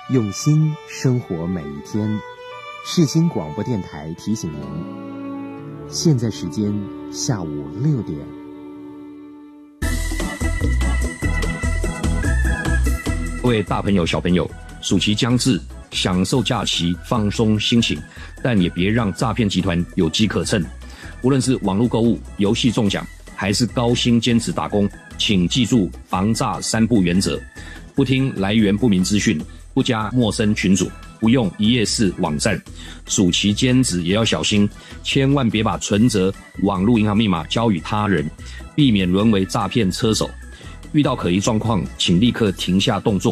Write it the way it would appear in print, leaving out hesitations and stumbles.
用心生活每一天。世新广播电台提醒您，现在时间下午6点。 各位大朋友小朋友，暑期将至，享受假期，放松心情，但也别让诈骗集团有机可乘。无论是网络购物、游戏中奖，还是高薪兼职打工，请记住防诈3不原则：不听来源不明资讯，不加陌生群组，不用一页式网站。暑期兼职也要小心，千万别把存折、网络银行密码交予他人，避免沦为诈骗车手。遇到可疑状况，请立刻停下动作，